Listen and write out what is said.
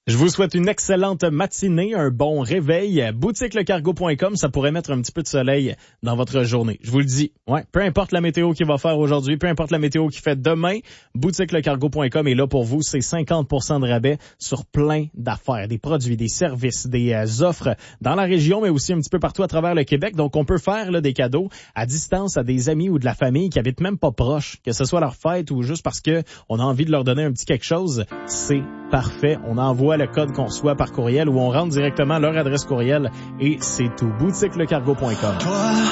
Je vous souhaite une excellente matinée, un bon réveil. BoutiqueLeCargo.com, ça pourrait mettre un petit peu de soleil dans votre journée. Je vous le dis, ouais, peu importe la météo qu'il va faire aujourd'hui, peu importe la météo qu'il fait demain, BoutiqueLeCargo.com est là pour vous. C'est 50% de rabais sur plein d'affaires, des produits, des services, des offres dans la région, mais aussi un petit peu partout à travers le Québec. Donc, on peut faire là, des cadeaux à distance à des amis ou de la famille qui habitent même pas proches, que ce soit leur fête ou juste parce que on a envie de leur donner un petit quelque chose. C'est parfait. On envoie le code qu'on reçoit par courriel ou on rentre directement leur adresse courriel et c'est tout. BoutiqueLeCargo.com.